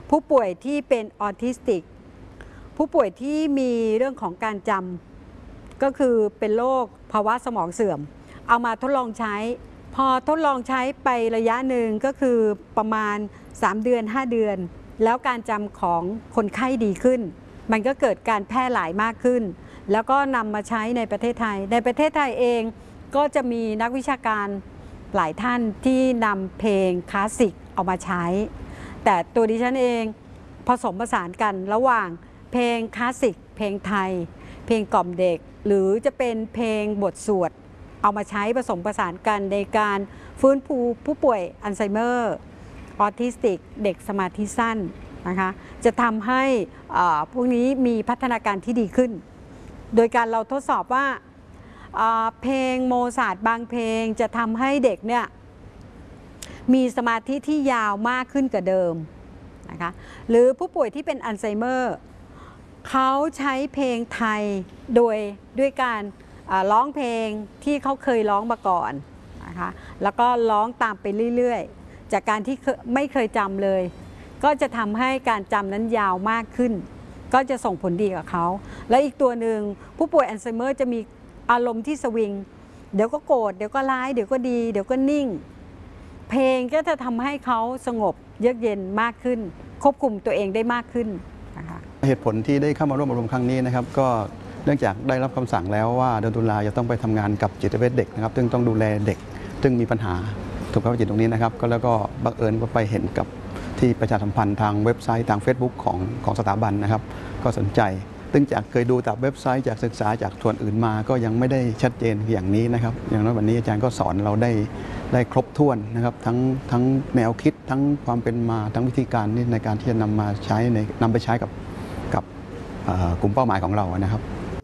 ผู้ป่วยที่เป็นออทิสติกผู้ป่วยที่มีเรื่องของการจำก็คือเป็นโรคภาวะสมองเสื่อมเอามาทดลองใช้พอทดลองใช้ไประยะหนึ่งก็คือประมาณ3 เดือน 5 เดือนแล้วการจำของคนไข้ดีขึ้นมันก็เกิดการแพร่หลายมากขึ้นแล้วก็นำมาใช้ในประเทศไทยเองก็จะมีนักวิชาการหลายท่านที่นำเพลงคลาสสิกเอามาใช้แต่ตัวดิฉันเองผสมผสานกันระหว่างเพลงคลาสสิกเพลงไทยเพลงกล่อมเด็กหรือจะเป็นเพลงบทสวดเอามาใช้ผสมผสานกันในการฟื้นฟูผู้ป่วยอัลไซเมอร์ออทิสติกเด็กสมาธิสั้นนะคะจะทำให้พวกนี้มีพัฒนาการที่ดีขึ้นโดยการเราทดสอบว่าเพลงโมซาร์ทบางเพลงจะทำให้เด็กเนี่ยมีสมาธิที่ยาวมากขึ้นกว่าเดิมนะคะหรือผู้ป่วยที่เป็นอัลไซเมอร์เขาใช้เพลงไทยด้วยการร้องเพลงที่เขาเคยร้องมาก่อนนะคะแล้วก็ร้องตามไปเรื่อยๆจากการที่ไม่เคยจำเลยก็จะทำให้การจำนั้นยาวมากขึ้นก็จะส่งผลดีกับเขาและอีกตัวหนึ่งผู้ป่วยอัลไซเมอร์จะมีอารมณ์ที่สวิงเดี๋ยวก็โกรธเดี๋ยวก็ร้ายเดี๋ยวก็ดีเดี๋ยวก็นิ่งเพลงก็จะทำให้เขาสงบเยือกเย็นมากขึ้นควบคุมตัวเองได้มากขึ้นนะคะเหตุผลที่ได้เข้ามาร่วมอบรมครั้งนี้นะครับก็เนื่องจากได้รับคำสั่งแล้วว่าเดือนตุลาจะต้องไปทำงานกับจิตเวชเด็กนะครับซึ่งต้องดูแลเด็กซึ่งมีปัญหาสุขภาพจิตตรงนี้นะครับก็แล้วก็บังเอิญว่าไปเห็นกับที่ประชาสัมพันธ์ทางเว็บไซต์ทาง Facebook ของสถาบันนะครับก็สนใจซึ่งจากเคยดูจากเว็บไซต์จากศึกษาจากส่วนอื่นมาก็ยังไม่ได้ชัดเจนอย่างนี้นะครับอย่างน้อยวันนี้อาจารย์ก็สอนเราได้ครบถ้วนนะครับทั้งแนวคิดทั้งความเป็นมาทั้งวิธีการนี่ในการที่จะนำไปใช้กับกลุ่มเป้าหมายของเรานะครับ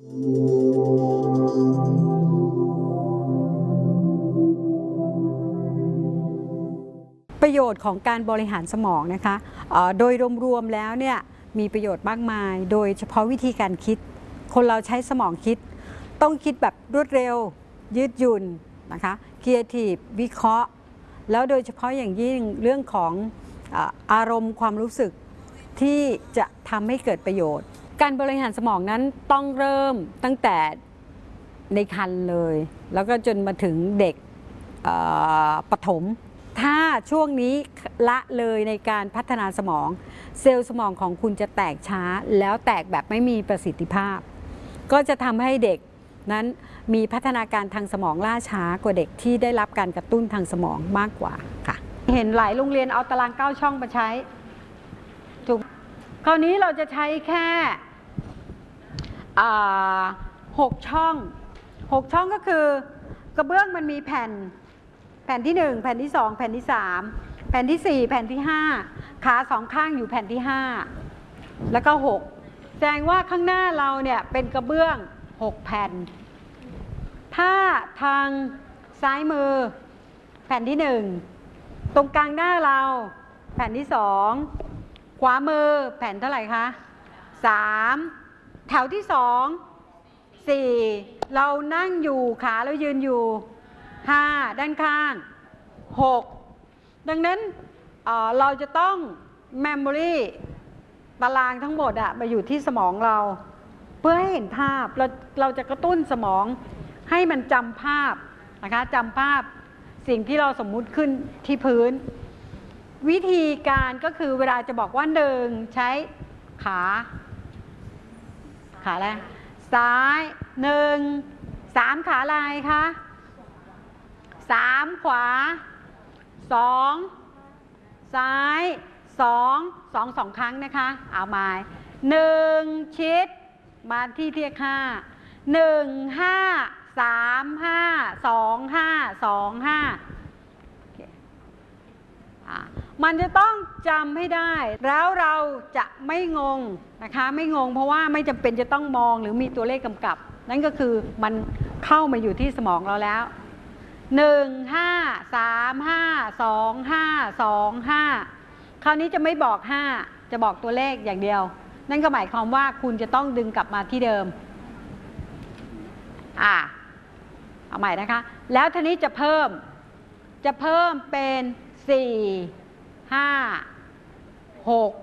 ประโยชน์ของการบริหารสมองนะคะโดยรวมๆแล้วเนี่ยมีประโยชน์มากมายโดยเฉพาะวิธีการคิดคนเราใช้สมองคิดต้องคิดแบบรวดเร็วยืดหยุ่นนะคะครีเอทีฟวิเคราะห์แล้วโดยเฉพาะอย่างยิ่งเรื่องของอารมณ์ความรู้สึกที่จะทำให้เกิดประโยชน์การบริหารสมองนั้นต้องเริ่มตั้งแต่ในครรภ์เลยแล้วก็จนมาถึงเด็กประถมถ้าช่วงนี้ละเลยในการพัฒนาสมองเซลล์สมองของคุณจะแตกช้าแล้วแตกแบบไม่มีประสิทธิภาพก็จะทำให้เด็กนั้นมีพัฒนาการทางสมองล่าช้ากว่าเด็กที่ได้รับการกระตุ้นทางสมองมากกว่าค่ะเห็นหลายโรงเรียนเอาตาราง9 ช่องมาใช้ถูกคราวนี้เราจะใช้แค่6 ช่องก็คือกระเบื้องมันมีแผ่นที่1แผ่นที่2แผ่นที่3แผ่นที่4แผ่นที่5ขา2ข้างอยู่แผ่นที่5แล้วก็6แสดงว่าข้างหน้าเราเนี่ยเป็นกระเบื้อง6 แผ่นถ้าทางซ้ายมือแผ่นที่1ตรงกลางหน้าเราแผ่นที่2ขวามือแผ่นเท่าไหร่คะ3แถวที่2 4เรานั่งอยู่ขาเรายืนอยู่5ด้านข้าง6ดังนั้นเราจะต้อง Memory ตารางทั้งหมดมาอยู่ที่สมองเราเพื่อให้เห็นภาพเราจะกระตุ้นสมองให้มันจำภาพนะคะจำภาพสิ่งที่เราสมมุติขึ้นที่พื้นวิธีการก็คือเวลาจะบอกว่า1ใช้ขาอะไรซ้าย1 3ขาลายคะ3ขวา2ซ้าย2 ครั้งนะคะเอาไม้1ชิดมาที่เทียบ5 1 5 3 5 2 5 2 5มันจะต้องจำให้ได้แล้วเราจะไม่งงนะคะไม่งงเพราะว่าไม่จำเป็นจะต้องมองหรือมีตัวเลขกำกับนั่นก็คือมันเข้ามาอยู่ที่สมองเราแล้ว1 5 3 5 2 5 2 5คราวนี้จะไม่บอก5จะบอกตัวเลขอย่างเดียวนั่นก็หมายความว่าคุณจะต้องดึงกลับมาที่เดิมเอาใหม่นะคะแล้วทีนี้จะเพิ่มเป็น4 5 6